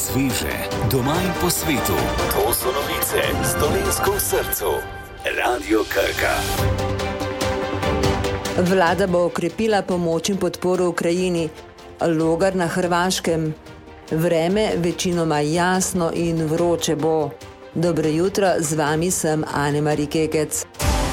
Sveže, doma in po svetu. To so novice Slovensko v srcu. Radio Krka. Vlada bo okrepila pomoč in podporo Ukrajini. Logar na Hrvaškem. Vreme večinoma jasno in vroče bo. Dobro jutro, z vami sem Ane-Mari Kekec.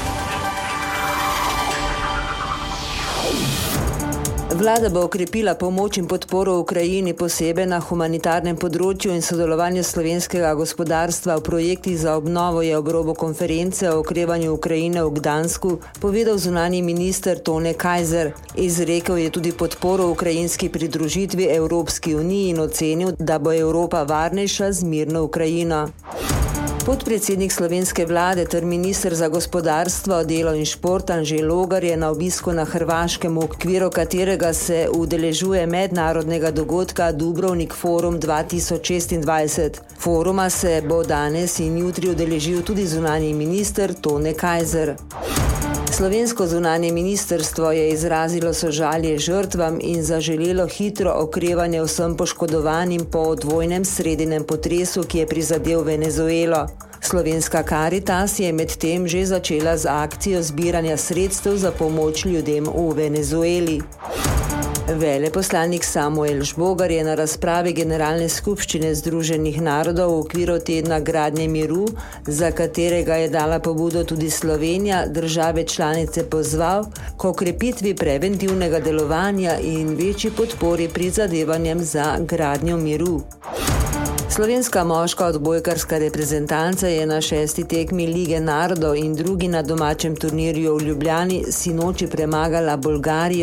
Vlada bo okrepila pomoč in podporo Ukrajini, posebej na humanitarnem področju, in sodelovanje slovenskega gospodarstva v projektih za obnovo, je ob robu konference o okrevanju Ukrajine v Gdansku povedal zunanji minister Tone Kajzer. Izrekel je tudi podporo ukrajinski pridružitvi Evropski uniji in ocenil, da bo Evropa varnejša z mirno Ukrajino. Podpredsednik slovenske vlade ter minister za gospodarstvo, delo in šport Anže Logar je na obisku na Hrvaškem, v okviru katerega se udeležuje mednarodnega dogodka Dubrovnik Forum 2026. Foruma se bo danes in jutri udeležil tudi zunanji minister Tone Kajzer. Slovensko zunanje ministrstvo je izrazilo sožalje žrtvam in zaželelo hitro okrevanje vsem poškodovanim po dvojnem sredinem potresu, ki je prizadel Venezuelo. Slovenska Karitas je medtem že začela z akcijo zbiranja sredstev za pomoč ljudem v Venezueli. Veleposlanik Samuel Žbogar je na razpravi Generalne skupščine Združenih narodov v okviru tedna gradnje miru, za katerega je dala pobudo tudi Slovenija, države članice pozval k okrepitvi preventivnega delovanja in večji podpori prizadevanjem za gradnjo miru. Slovenska moška odbojkarska reprezentanca je na 6. tekmi Lige narodov in drugi na domačem turnirju v Ljubljani sinoči premagala Bolgarijo